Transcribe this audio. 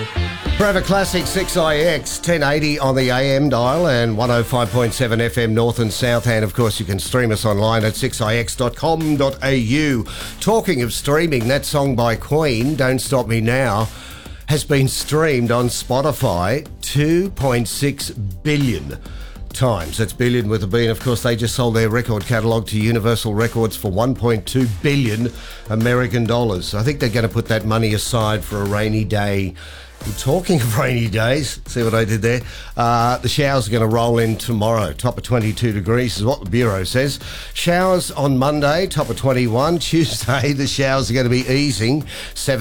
Forever Classic 6IX, 1080 on the AM dial and 105.7 FM North and South. And, of course, you can stream us online at 6ix.com.au. Talking of streaming, that song by Queen, Don't Stop Me Now, has been streamed on Spotify 2.6 billion times. That's billion with a B. And, of course, they just sold their record catalogue to Universal Records for 1.2 billion American dollars. I think they're going to put that money aside for a rainy day. Talking of rainy days, see what I did there? The showers are going to roll in tomorrow. Top of 22 degrees is what the Bureau says. Showers on Monday, top of 21. Tuesday, the showers are going to be easing.